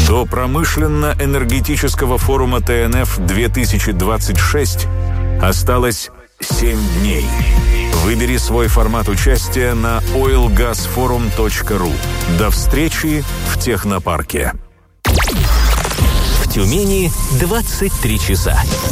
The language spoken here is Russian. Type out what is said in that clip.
До промышленно-энергетического форума ТНФ-2026 осталось 7 дней. Выбери свой формат участия на oilgasforum.ru. До встречи в технопарке. В Тюмени 23 часа.